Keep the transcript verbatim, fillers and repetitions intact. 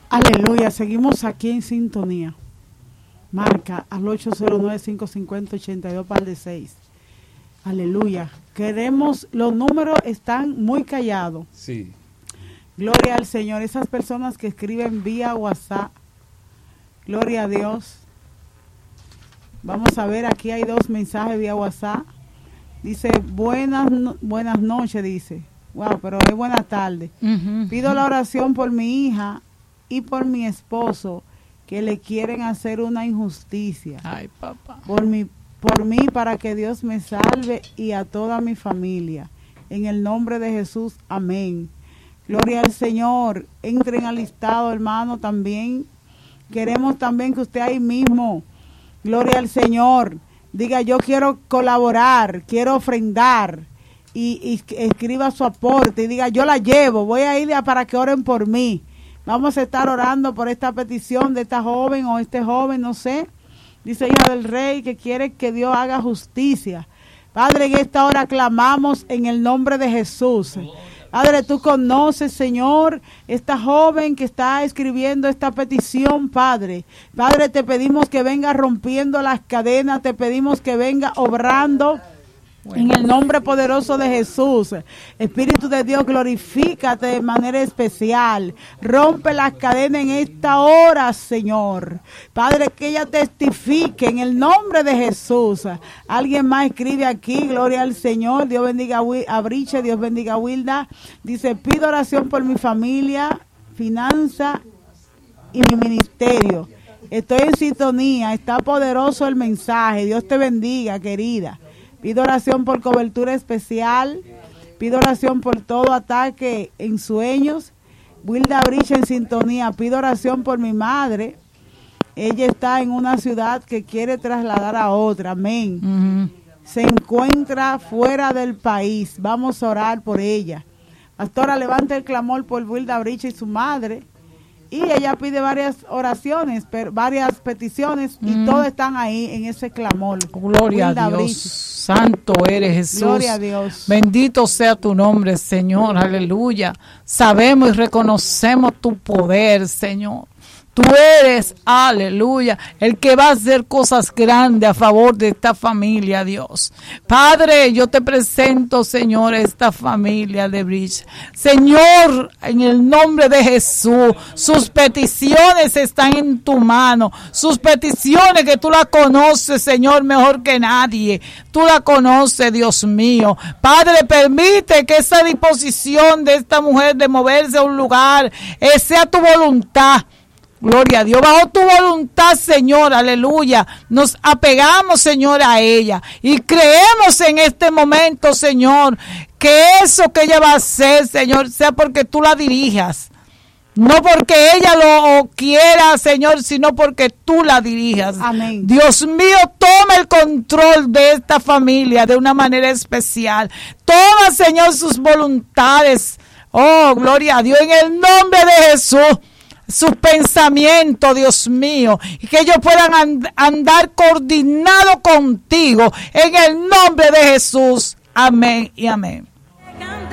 Aleluya, seguimos aquí en sintonía. Marca al ocho cero nueve, cinco cinco cero, ocho dos par de seis. Aleluya. Queremos, los números están muy callados. Sí. Gloria al Señor. Esas personas que escriben vía WhatsApp. Gloria a Dios. Vamos a ver, aquí hay dos mensajes vía WhatsApp. Dice, buenas, no, buenas noches, dice. Wow, pero es buena tarde. Uh-huh. Pido la oración por mi hija y por mi esposo, que le quieren hacer una injusticia. Ay, papá. Por mi, por mí, para que Dios me salve y a toda mi familia. En el nombre de Jesús, amén. Gloria al Señor. Entren al listado, hermano, también. Queremos también que usted ahí mismo, gloria al Señor, diga, yo quiero colaborar, quiero ofrendar. Y, y escriba su aporte y diga, yo la llevo, voy a ir para que oren por mí. Vamos a estar orando por esta petición de esta joven o este joven, no sé. Dice hija del rey que quiere que Dios haga justicia. Padre, en esta hora clamamos en el nombre de Jesús. Padre, tú conoces, Señor, esta joven que está escribiendo esta petición, Padre. Padre, te pedimos que venga rompiendo las cadenas, te pedimos que venga obrando. En el nombre poderoso de Jesús, Espíritu de Dios, glorifícate de manera especial. Rompe las cadenas en esta hora, Señor. Padre, que ella testifique en el nombre de Jesús. Alguien más escribe aquí, gloria al Señor. Dios bendiga a Briche, Dios bendiga a Wilda. Dice, pido oración por mi familia, finanza y mi ministerio. Estoy en sintonía, está poderoso el mensaje. Dios te bendiga, querida. Pido oración por cobertura especial. Pido oración por todo ataque en sueños. Wilda Bricha en sintonía. Pido oración por mi madre. Ella está en una ciudad que quiere trasladar a otra. Amén. Uh-huh. Se encuentra fuera del país. Vamos a orar por ella. Pastora, levante el clamor por Wilda Bricha y su madre. Y ella pide varias oraciones, per, varias peticiones, y mm. todos están ahí en ese clamor. Gloria Wilda a Dios. Bricha. Santo eres, Jesús. Gloria a Dios. Bendito sea tu nombre, Señor. Aleluya. Sabemos y reconocemos tu poder, Señor. Tú eres, aleluya, el que va a hacer cosas grandes a favor de esta familia, Dios. Padre, yo te presento, Señor, esta familia de Bridge. Señor, en el nombre de Jesús, sus peticiones están en tu mano. Sus peticiones que tú las conoces, Señor, mejor que nadie. Tú la conoces, Dios mío. Padre, permite que esa disposición de esta mujer de moverse a un lugar eh, sea tu voluntad. Gloria a Dios, bajo tu voluntad, Señor, aleluya, nos apegamos, Señor, a ella y creemos en este momento, Señor, que eso que ella va a hacer, Señor, sea porque tú la dirijas, no porque ella lo quiera, Señor, sino porque tú la dirijas. Amén. Dios mío, toma el control de esta familia de una manera especial, toma, Señor, sus voluntades, oh, gloria a Dios, en el nombre de Jesús. Sus pensamientos, Dios mío, y que ellos puedan and- andar coordinados contigo en el nombre de Jesús. Amén y amén.